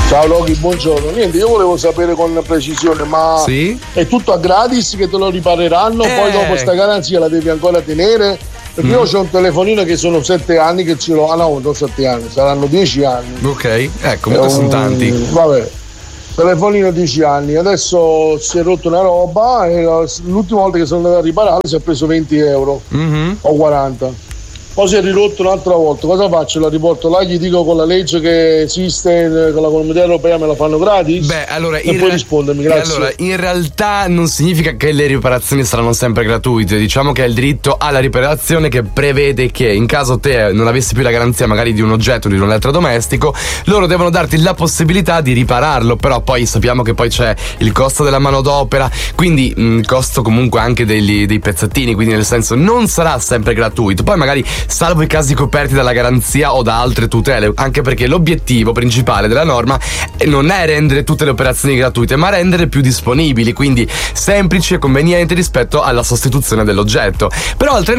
Ciao Loki, buongiorno. Niente, io volevo sapere con precisione, ma sì? È tutto a gratis che te lo ripareranno? Poi dopo sta garanzia la devi ancora tenere? Perché io ho un telefonino che sono 7 anni che ce l'ho. Ah no, non 7 anni, saranno 10 anni. Ok, comunque sono tanti. Vabbè, telefonino 10 anni. Adesso si è rotto una roba e l'ultima volta che sono andato a riparare si è preso 20 euro o 40. Poi si è ridotto un'altra volta, cosa faccio? La riporto là, gli dico con la legge che esiste, con la comunità europea me la fanno gratis? Beh, allora e puoi rispondermi, grazie. Allora, in realtà non significa che le riparazioni saranno sempre gratuite, diciamo che è il diritto alla riparazione che prevede che in caso te non avessi più la garanzia magari di un oggetto, di un elettrodomestico, loro devono darti la possibilità di ripararlo, però poi sappiamo che poi c'è il costo della manodopera, quindi il costo comunque anche dei pezzettini, quindi nel senso non sarà sempre gratuito, poi magari salvo i casi coperti dalla garanzia o da altre tutele, anche perché l'obiettivo principale della norma non è rendere tutte le operazioni gratuite, ma rendere più disponibili, quindi semplici e convenienti rispetto alla sostituzione dell'oggetto. Però al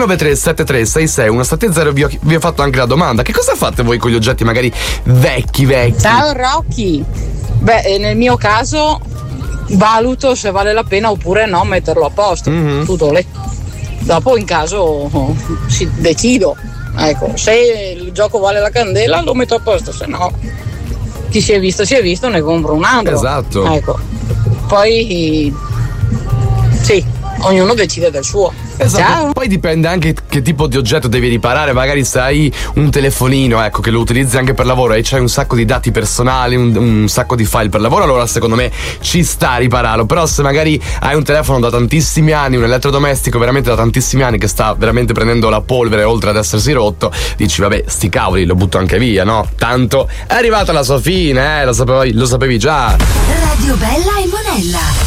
393-7366-170 vi ho fatto anche la domanda: che cosa fate voi con gli oggetti magari vecchi? Ciao Rocky. Beh, nel mio caso valuto se vale la pena oppure no metterlo a posto, tutto lì. Dopo in caso decido, ecco, se il gioco vale la candela lo metto a posto, se no chi si è visto, ne compro un altro. Esatto. Ecco. Poi sì, ognuno decide del suo. Esatto. Ciao. Poi dipende anche che tipo di oggetto devi riparare, magari se hai un telefonino, ecco, che lo utilizzi anche per lavoro e c'hai un sacco di dati personali, un sacco di file per lavoro, allora secondo me ci sta a ripararlo. Però se magari hai un telefono da tantissimi anni, un elettrodomestico veramente da tantissimi anni che sta veramente prendendo la polvere oltre ad essersi rotto, dici vabbè, sti cavoli, lo butto anche via, no? Tanto è arrivata la sua fine, lo sapevi già. Radio Bella e Monella.